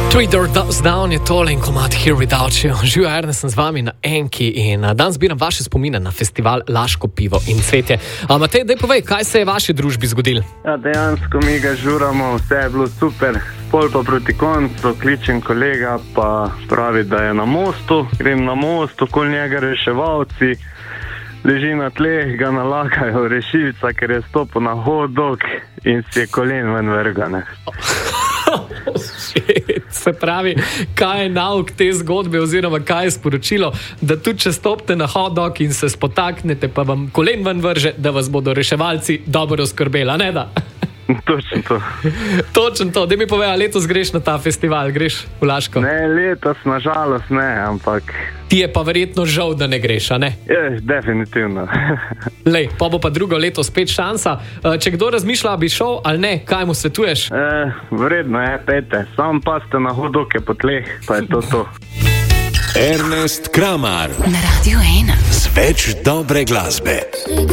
Three Doors Down je tole in komad Here Without You. Živijo, Ernest, sem z vami na Enki in danes zbiram vaše spomine na festival Laško pivo in cvetje. Matej, daj povej, kaj se je v vaši družbi zgodilo? Ja, dejansko mi ga žuramo, vse je bilo super. Pol pa proti koncu kličem kolega, pa pravi, da je na mostu. Grem na most, okoli njega reševalci, leži na tleh, ga nalagajo rešilca, ker je stopil na hot dog in si je kolen ven vrgane. Se pravi, kaj je nauk te zgodbe oziroma kaj je sporočilo, da tudi če stopite na hot dog in se spotaknete, pa vam kolen ven vrže, da vas bodo reševalci dobro oskrbeli, a ne da? Točno to. Točno to. Daj mi povej, a letos greš na ta festival, greš v Laško? Ne, letos nažalost ne, ampak... Ti je pa verjetno žal, da ne greš, a ne? Je, definitivno. Lej, pa bo pa drugo leto spet šansa. Če kdo razmišlja, bi šel ali ne, kaj mu svetuješ? Vredno je, pejte. Sam pa ste na hot doge po tleh, pa je to. Ernest Kramar na Radio 1 z več dobre glasbe.